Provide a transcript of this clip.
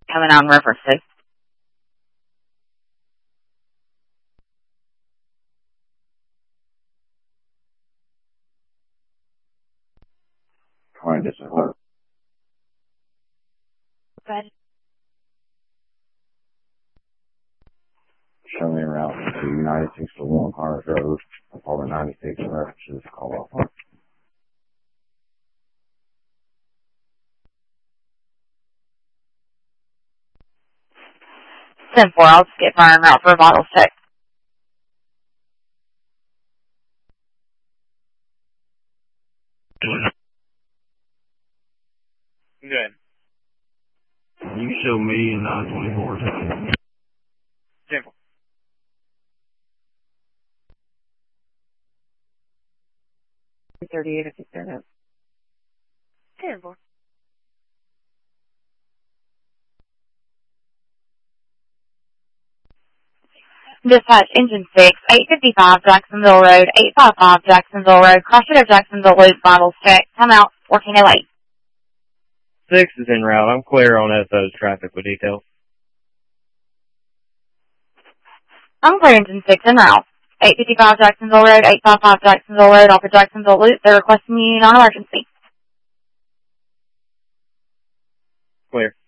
coming on River 6. Fine, this is her. Good. Show me around to United 601 Connors Road, apartment 96, references, call off on. 10-4, I'll just get firing out for a vital check. Good. You show me in 924. 10-4. $38 if you turn up. 10-4. Dispatch Engine 6, 855 Jacksonville Road, 855 Jacksonville Road, CrossFit of Jacksonville Loop, vitals check. Come out, 1408. 6 is en route. I'm clear on SO's traffic with details. I'm clear Engine 6 en route. 855 Jacksonville Road, 855 Jacksonville Road, off of Jacksonville Loop. They're requesting you non-emergency. Clear.